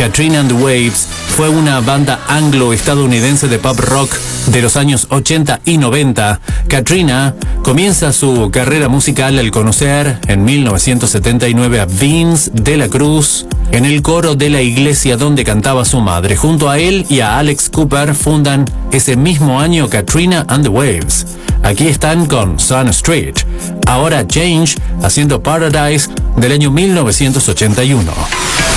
Katrina and the Waves fue una banda anglo-estadounidense de pop rock de los años 80 y 90. Katrina comienza su carrera musical al conocer en 1979 a Vince de la Cruz en el coro de la iglesia donde cantaba su madre. Junto a él y a Alex Cooper fundan ese mismo año Katrina and the Waves. Aquí están con Sun Street. Ahora Change haciendo Paradise del año 1981.